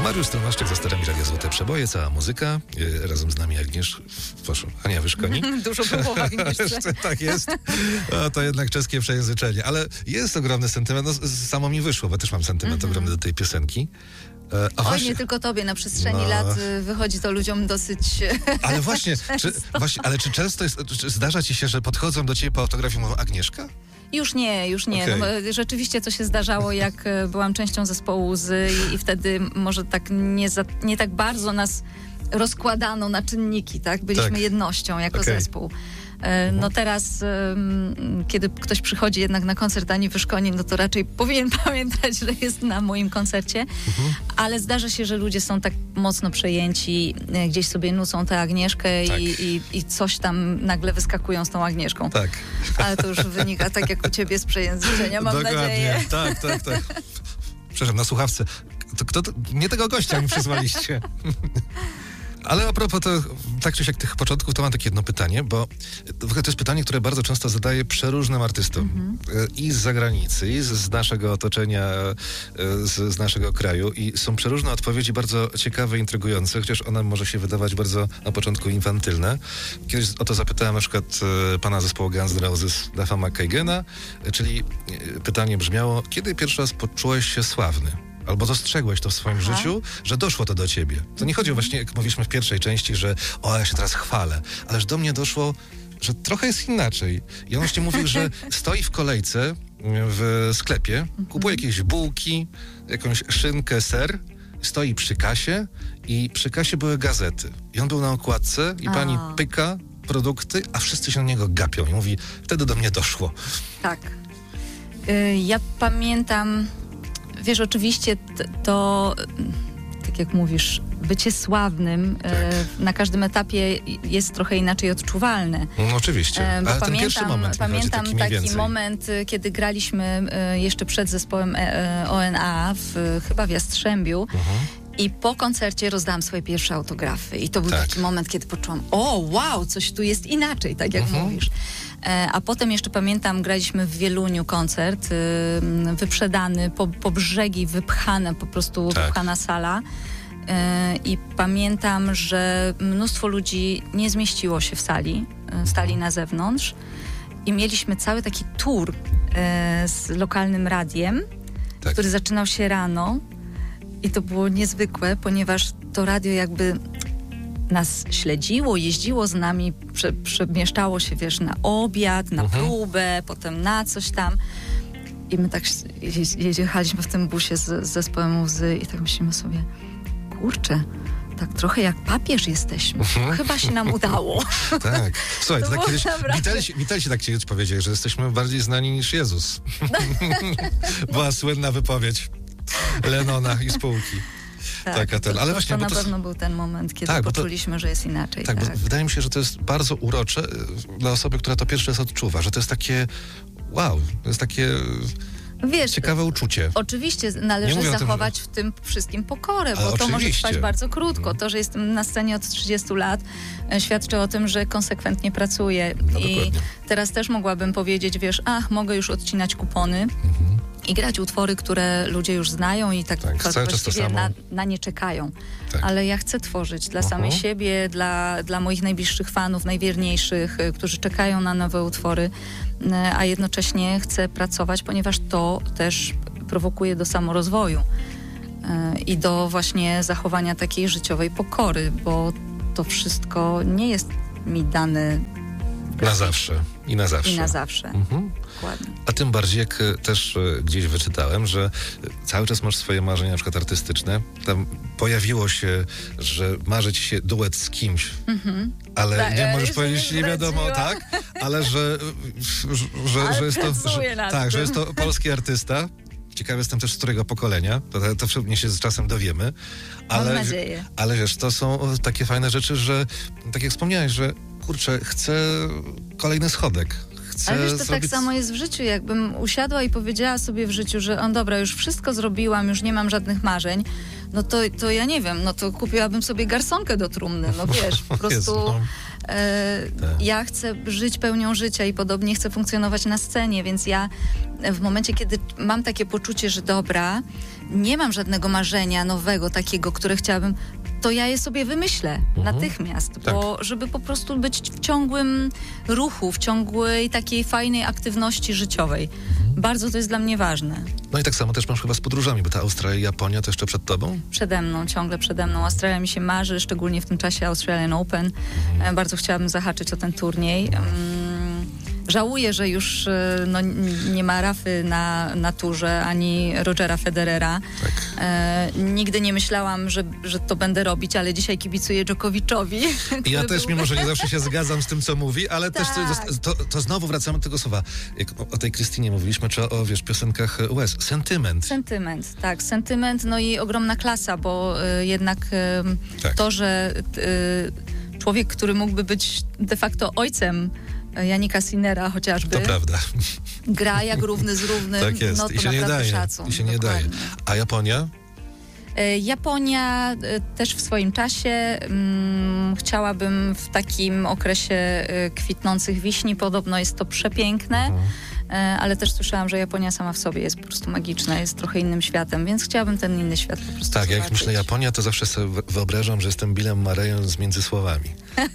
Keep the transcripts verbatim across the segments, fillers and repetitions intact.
Mariusz Stromaszczyk za sterami Radia Złote Przeboje, cała muzyka. Yy, razem z nami Agniesz... Proszę, Ania Wyszkoni. Dużo było w Agnieszce. Tak jest. O, to jednak czeskie przejęzyczenie. Ale jest ogromny sentyment. No, samo mi wyszło, bo też mam sentyment mm-hmm. ogromny do tej piosenki. E, a Oj, właśnie, nie tylko tobie, na przestrzeni no. lat wychodzi to ludziom dosyć... Ale właśnie, czy, właśnie, ale czy często jest, czy zdarza ci się, że podchodzą do ciebie po autografii i mówią Agnieszka? Już nie, już nie. Okay. No, rzeczywiście to się zdarzało, jak byłam częścią zespołu z i, i wtedy może tak nie, za, nie tak bardzo nas rozkładano na czynniki, tak? Byliśmy tak. jednością jako okay. zespół. No teraz, kiedy ktoś przychodzi jednak na koncert Ani Wyszkoni, no to raczej powinien pamiętać, że jest na moim koncercie, mhm. ale zdarza się, że ludzie są tak mocno przejęci, gdzieś sobie nucą tę Agnieszkę tak. i, i, i coś tam nagle wyskakują z tą Agnieszką. Tak. Ale to już wynika tak jak u ciebie z przejęzyczenia, mam Dokładnie. nadzieję. Tak, tak, tak. Przepraszam, na słuchawce. To, kto to, nie tego gościa mi przyzwaliście. Ale a propos to, tak czy siak tych początków, to mam takie jedno pytanie, bo to jest pytanie, które bardzo często zadaję przeróżnym artystom. Mm-hmm. I z zagranicy, i z, z naszego otoczenia, z, z naszego kraju. I są przeróżne odpowiedzi, bardzo ciekawe, intrygujące, chociaż one może się wydawać bardzo na początku infantylne. Kiedyś o to zapytałem na przykład pana zespołu Guns N' Roses, Duffa McKagena, czyli pytanie brzmiało, kiedy pierwszy raz poczułeś się sławny? Albo dostrzegłeś to w swoim Aha. życiu, że doszło to do ciebie. To nie chodzi o właśnie, jak mówiliśmy w pierwszej części, że o, ja się teraz chwalę, ale że do mnie doszło, że trochę jest inaczej. I on właśnie mówił, że stoi w kolejce w sklepie, kupuje jakieś bułki, jakąś szynkę, ser, stoi przy kasie i przy kasie były gazety. I on był na okładce i pani a. pyka produkty, a wszyscy się na niego gapią. I mówi, wtedy do mnie doszło. Tak. Y, ja pamiętam... Wiesz, oczywiście to, tak jak mówisz, bycie sławnym tak. e, na każdym etapie jest trochę inaczej odczuwalne. No oczywiście, e, bo ale pamiętam, ten pierwszy moment pamiętam taki, taki więcej. moment, kiedy graliśmy e, jeszcze przed zespołem e, O N A, w, chyba w Jastrzębiu. Uh-huh. I po koncercie rozdałam swoje pierwsze autografy. I to był tak. taki moment, kiedy poczułam, o wow, coś tu jest inaczej, tak jak uh-huh. mówisz. E, a potem jeszcze pamiętam, graliśmy w Wieluniu koncert, y, wyprzedany, po, po brzegi wypchane, po prostu tak. wypchana sala. E, I pamiętam, że mnóstwo ludzi nie zmieściło się w sali, e, stali na zewnątrz. I mieliśmy cały taki tour e, z lokalnym radiem, tak. który zaczynał się rano. I to było niezwykłe, ponieważ to radio jakby nas śledziło, jeździło z nami, prze, przemieszczało się, wiesz, na obiad, na uh-huh. próbę, potem na coś tam. I my tak je, jechaliśmy w tym busie z, z zespołem Łzy i tak myślimy sobie, kurczę, tak trochę jak papież jesteśmy. Uh-huh. Chyba się nam udało. Tak. Słuchaj, to, to tak kiedyś Beatlesi, Beatlesi tak kiedyś powiedzieli, że jesteśmy bardziej znani niż Jezus. Była słynna wypowiedź Lennona i spółki. Tak, Taka ten. To, ale to, właśnie, to na to pewno był ten moment, kiedy tak, poczuliśmy, to, że jest inaczej. Tak, tak. Bo wydaje mi się, że to jest bardzo urocze dla osoby, która to pierwszy raz odczuwa, że to jest takie wow, to jest takie Wiesz, ciekawe uczucie. Oczywiście należy zachować tym, że... w tym wszystkim pokorę, bo ale to oczywiście. może trwać bardzo krótko. To, że jestem na scenie od trzydziestu lat, świadczy o tym, że konsekwentnie pracuję. No, I dokładnie. teraz też mogłabym powiedzieć, wiesz, ach, mogę już odcinać kupony. Mhm. I grać utwory, które ludzie już znają i tak, tak właściwie na, na nie czekają. Tak. Ale ja chcę tworzyć dla uh-huh. samej siebie, dla, dla moich najbliższych fanów, najwierniejszych, którzy czekają na nowe utwory, a jednocześnie chcę pracować, ponieważ to też prowokuje do samorozwoju i do właśnie zachowania takiej życiowej pokory, bo to wszystko nie jest mi dane na zawsze i na zawsze. I na zawsze. Mhm. Dokładnie. A tym bardziej, jak też gdzieś wyczytałem, że cały czas masz swoje marzenia, na przykład artystyczne. Tam pojawiło się, że marzy ci się duet z kimś, mhm. ale tak, nie możesz powiedzieć, nie wiadomo, tak, ale że, że, ale że jest to, że, tak, tym. że jest to polski artysta. Ciekawy jestem też, z którego pokolenia. To, to pewnie się z czasem dowiemy. Ale, Mam nadzieję. Ale wiesz, to są takie fajne rzeczy, że tak jak wspomniałeś, że kurczę, chcę kolejny schodek. Chcę Ale wiesz, to zrobić... tak samo jest w życiu. Jakbym usiadła i powiedziała sobie w życiu, że on dobra, już wszystko zrobiłam, już nie mam żadnych marzeń, no to, to ja nie wiem, no to kupiłabym sobie garsonkę do trumny. No wiesz, po prostu Jezu, no. e, ja chcę żyć pełnią życia i podobnie chcę funkcjonować na scenie, więc ja w momencie, kiedy mam takie poczucie, że dobra, nie mam żadnego marzenia nowego takiego, które chciałabym, to ja je sobie wymyślę mhm. natychmiast, tak. bo żeby po prostu być w ciągłym ruchu, w ciągłej takiej fajnej aktywności życiowej. Mhm. Bardzo to jest dla mnie ważne. No i tak samo też masz chyba z podróżami, bo ta Australia i Japonia to jeszcze przed tobą? Przede mną, ciągle przede mną. Australia mi się marzy, szczególnie w tym czasie Australian Open. Mhm. Bardzo chciałabym zahaczyć o ten turniej. Um, Żałuję, że już no, nie ma Rafy na, na turze, ani Rogera Federera. Tak. E, nigdy nie myślałam, że, że to będę robić, ale dzisiaj kibicuję Dżokowiczowi. Ja też, był... mimo że nie zawsze się zgadzam z tym, co mówi, ale tak. też to, to, to znowu wracamy do tego słowa. Jak o tej Krystynie mówiliśmy, czy o, wiesz, piosenkach łez. Sentyment. Sentyment, tak. Sentyment, no i ogromna klasa, bo y, jednak y, tak. to, że y, człowiek, który mógłby być de facto ojcem Janika Sinnera chociażby. To prawda. Gra jak równy z równym. Tak jest. No to I się nie daje. Szacun. I się nie Dokładnie. daje. A Japonia? Japonia też w swoim czasie. Hmm, chciałabym w takim okresie kwitnących wiśni. Podobno jest to przepiękne. Mhm. Ale też słyszałam, że Japonia sama w sobie jest po prostu magiczna, jest trochę innym światem, więc chciałabym ten inny świat po prostu Tak, zobaczyć. jak myślę Japonia, to zawsze sobie wyobrażam, że jestem Billem Murrayem z Między Słowami.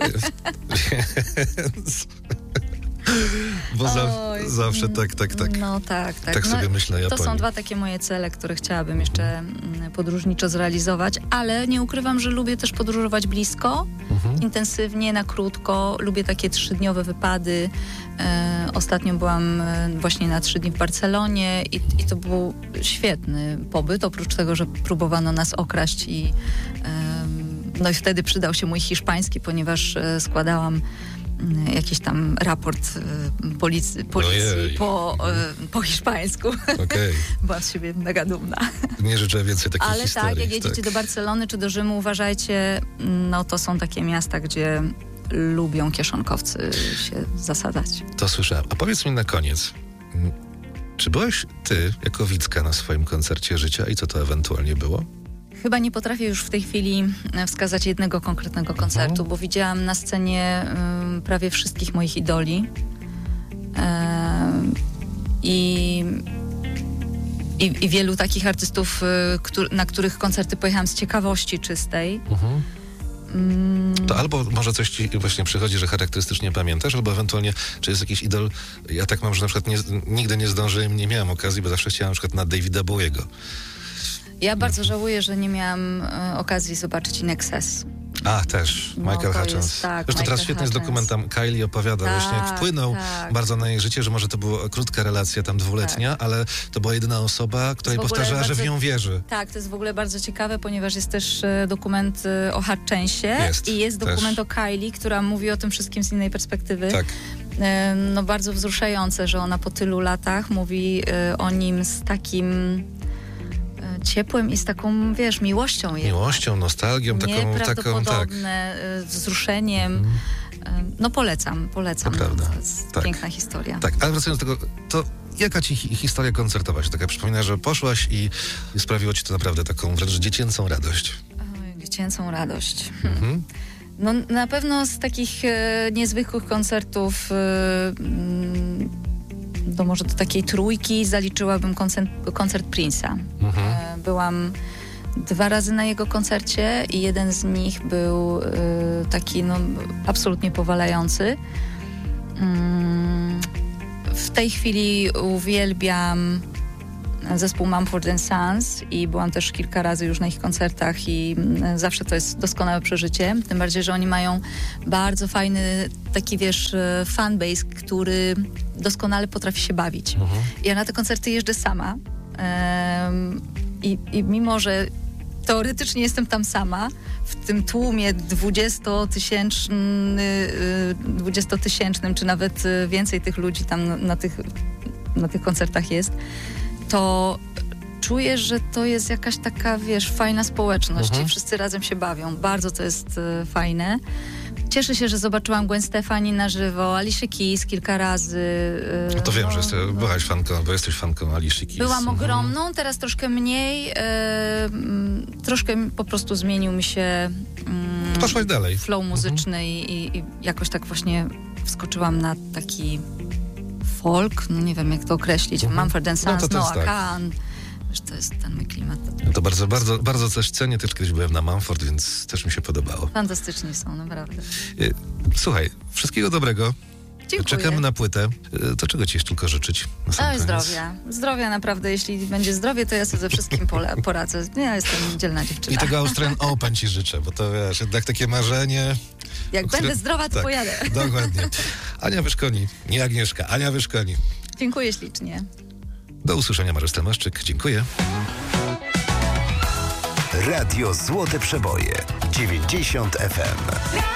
Więc... Bo za, Oj, zawsze tak, tak, tak. No tak, tak. Tak no, sobie myślę Japonii. To są dwa takie moje cele, które chciałabym jeszcze mhm. podróżniczo zrealizować, ale nie ukrywam, że lubię też podróżować blisko, mhm. intensywnie, na krótko. Lubię takie trzydniowe wypady. E, ostatnio byłam właśnie na trzy dni w Barcelonie i, i to był świetny pobyt, oprócz tego, że próbowano nas okraść i e, no i wtedy przydał się mój hiszpański, ponieważ e, składałam jakiś tam raport y, policji, policji po, y, po hiszpańsku. Okay. Byłam z siebie mega dumna. Nie życzę więcej takich Ale historii. tak, jak jedziecie tak. do Barcelony czy do Rzymu, uważajcie, no to są takie miasta, gdzie lubią kieszonkowcy się zasadzać. To słyszałem. A powiedz mi na koniec, czy byłaś ty jako Wicka na swoim koncercie życia i co to ewentualnie było? Chyba nie potrafię już w tej chwili wskazać jednego konkretnego koncertu, mhm. bo widziałam na scenie y, prawie wszystkich moich idoli. Y, i, i, I wielu takich artystów, y, któr, na których koncerty pojechałam z ciekawości czystej. Mhm. Mm. To albo może coś ci właśnie przychodzi, że charakterystycznie pamiętasz, albo ewentualnie, czy jest jakiś idol. Ja tak mam, że na przykład nie, nigdy nie zdążyłem, nie miałem okazji, bo zawsze chciałem na przykład na Davida Bowiego. Ja bardzo żałuję, że nie miałam e, okazji zobaczyć In Excess. A, też. No, Michael Hutchence. Jest, tak, Zresztą teraz świetny jest dokument, tam Kylie opowiada, tak, właśnie jak wpłynął tak. bardzo na jej życie, że może to była krótka relacja, tam dwuletnia, tak. ale to była jedyna osoba, której powtarzała, bardzo, że w nią wierzy. Tak, to jest w ogóle bardzo ciekawe, ponieważ jest też e, dokument e, o Hutchensie jest, i jest dokument też. o Kylie, która mówi o tym wszystkim z innej perspektywy. Tak. E, no bardzo wzruszające, że ona po tylu latach mówi e, o nim z takim ciepłem i z taką, wiesz, miłością. Miłością, jednak. nostalgią, taką... Nieprawdopodobne, taką, tak. wzruszeniem. Mm. No polecam, polecam. To prawda. To jest tak. piękna historia. Tak, ale wracając do tego, to jaka ci hi- historia koncertowa się taka przypomina, że poszłaś i sprawiło ci to naprawdę taką wręcz dziecięcą radość? Oj, dziecięcą radość. Mhm. No na pewno z takich e, niezwykłych koncertów e, to może do takiej trójki zaliczyłabym koncert, koncert Prince'a. Mhm. Byłam dwa razy na jego koncercie i jeden z nich był y, taki no, absolutnie powalający. Y, w tej chwili uwielbiam zespół Mumford and Sons i byłam też kilka razy już na ich koncertach i y, zawsze to jest doskonałe przeżycie. Tym bardziej, że oni mają bardzo fajny taki, wiesz, fanbase, który doskonale potrafi się bawić. Mhm. Ja na te koncerty jeżdżę sama um, i, i mimo, że teoretycznie jestem tam sama, w tym tłumie dwudziestotysięcznym, czy nawet więcej tych ludzi tam na, na, tych, na tych koncertach jest, to czuję, że to jest jakaś taka, wiesz, fajna społeczność mhm. i wszyscy razem się bawią. Bardzo to jest y, fajne. Cieszę się, że zobaczyłam Gwen Stefani na żywo, Alicia Keys kilka razy. Yy, no to wiem, no, że jesteś, no. byłaś fanką, bo jesteś fanką Alicia Keys. Byłam mhm. ogromną, teraz troszkę mniej. Yy, troszkę po prostu zmienił mi się yy, Poszłaś dalej. flow muzyczny mhm. i, i jakoś tak właśnie wskoczyłam na taki folk, no nie wiem jak to określić, mhm. Mumford and Sons, no Noah Kahan. Wiesz, to jest ten mój klimat. To bardzo, bardzo, bardzo coś cenię. Też kiedyś byłem na Mumford, więc też mi się podobało. Fantastyczni są, naprawdę. Słuchaj, wszystkiego dobrego. Dziękuję. Czekamy na płytę. To czego ci jeszcze tylko życzyć? Na sam Oj, koniec? zdrowia. Zdrowia naprawdę. Jeśli będzie zdrowie, to ja sobie ze wszystkim pola, poradzę. Ja jestem dzielna dziewczyna. I tego Austrian Open ci życzę, bo to wiesz, jednak takie marzenie. Jak które... będę zdrowa, to tak, pojadę. Dokładnie. Ania Wyszkoni, nie Agnieszka, Ania Wyszkoni. Dziękuję ślicznie. Do usłyszenia, Mariusz Tomaszczyk. Dziękuję. Radio Złote Przeboje dziewięćdziesiąt F M.